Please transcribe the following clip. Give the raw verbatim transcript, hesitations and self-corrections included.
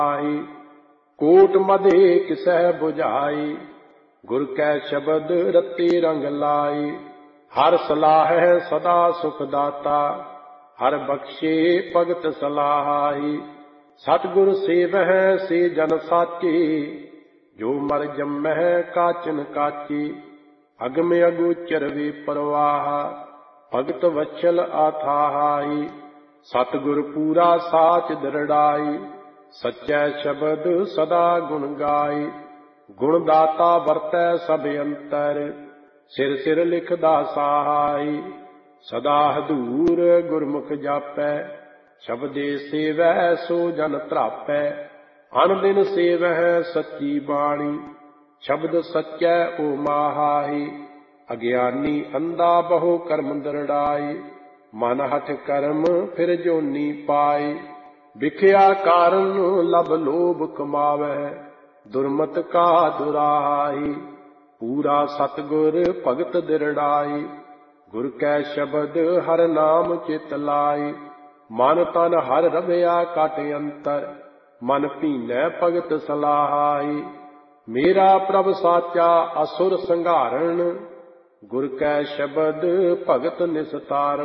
ਆਈ। ਕੋਟ ਮਧੇ ਕਿਸੈ ਬੁਝਾਈ, ਗੁਰ ਕੈ ਸ਼ਬਦ ਰਤੀ ਰੰਗ ਲਾਈ। ਹਰ ਸਲਾਹੈ ਸਦਾ ਸੁਖ ਦਾਤਾ, ਹਰ ਬਖਸ਼ੇ ਭਗਤ ਸਲਾਹਾਈ। ਸਤਿਗੁਰ ਸੇਵਹਿ ਸੇ ਜਨ ਸਾਚੀ, ਜੋ ਮਰ ਜੰਮਹਿ ਕਾਚਨ ਕਾਚੀ। ਅਗਮ ਅਗੋਚਰ ਵੇ ਪ੍ਰਵਾਹ, ਭਗਤ ਵਛਲ ਆਥਾਹਾਈ। ਸਤਿਗੁਰ ਪੂਰਾ ਸਾਚ ਦ੍ਰਿੜਾਈ, ਸੱਚੈ ਸ਼ਬਦ ਸਦਾ ਗੁਣ ਗਾਈ। ਗੁਣ ਦਾਤਾ ਵਰਤੈ ਸਭ ਅੰਤਰ, ਸਿਰ ਸਿਰ ਲਿਖਦਾ ਸਹਾਈ। ਸਦਾ ਹਦੂਰ ਗੁਰਮੁਖ ਜਾਪੈ, ਸ਼ਬਦੇ ਸੇਵੈ ਸੋ ਜਨ ਧਰਾਪੈ। ਅਨ ਦਿਨ ਸੇਵਹਿ ਸੱਚੀ ਬਾਣੀ, ਸ਼ਬਦ ਸੱਚੈ ਓ ਮਾਹਾਈ। ਅਗਿਆਨੀ ਅੰਧਾ ਬਹੁ ਕਰਮ ਦ੍ਰਿੜਾਈ, ਮਨ ਹਠ ਕਰਮ ਫਿਰ ਜੋਨੀ ਪਾਈ। ਵਿਖਿਆ ਕਾਰਨ ਲਭ ਲੋਭ ਕਮਾਵੈ, ਦੁਰਮਤ ਕਾ ਦੁਰਾਈ। ਪੂਰਾ ਸਤਿਗੁਰ ਭਗਤ ਦ੍ਰਿੜਾਈ, ਗੁਰ ਕੈ ਸ਼ਬਦ ਹਰ ਨਾਮ ਚਿਤ ਲਾਈ। ਮਨ ਤਨ ਹਰ ਰਵਿਆ ਕਟ ਅੰਤਰ, ਮਨ ਭੀਨੈ ਭਗਤ ਸਲਾਹਾਈ। ਮੇਰਾ ਪ੍ਰਭ ਸਾਚਾ ਅਸੁਰ ਸੰਘਾਰਣ, ਗੁਰ ਕੈ ਸ਼ਬਦ ਭਗਤ ਨਿਸਤਾਰਨ।